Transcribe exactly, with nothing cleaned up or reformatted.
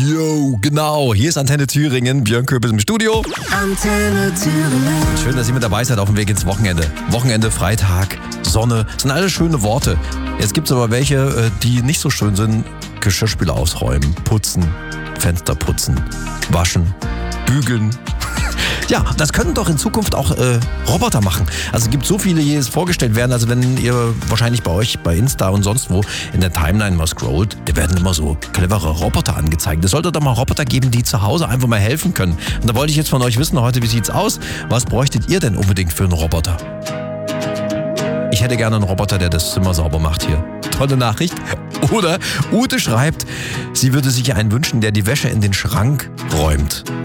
Yo, genau. Hier ist Antenne Thüringen. Björn Köpel im Studio. Antenne Thüringen. Schön, dass ihr mit dabei seid auf dem Weg ins Wochenende. Wochenende, Freitag, Sonne. Das sind alles schöne Worte. Jetzt gibt es aber welche, die nicht so schön sind. Geschirrspüler ausräumen, putzen, Fenster putzen, waschen, bügeln. Ja, das können doch in Zukunft auch äh, Roboter machen. Also es gibt so viele, die jetzt vorgestellt werden. Also wenn ihr wahrscheinlich bei euch bei Insta und sonst wo in der Timeline mal scrollt, da werden immer so clevere Roboter angezeigt. Es sollte doch mal Roboter geben, die zu Hause einfach mal helfen können. Und da wollte ich jetzt von euch wissen heute, wie sieht's aus? Was bräuchtet ihr denn unbedingt für einen Roboter? Ich hätte gerne einen Roboter, der das Zimmer sauber macht hier. Tolle Nachricht. Oder Ute schreibt, sie würde sich einen wünschen, der die Wäsche in den Schrank räumt.